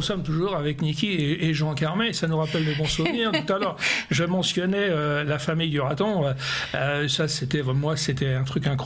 sommes toujours avec Niki et Jean Carmet, ça nous rappelle de bons souvenirs. Tout à l'heure, je mentionnais la famille du raton. Ça, c'était un truc incroyable.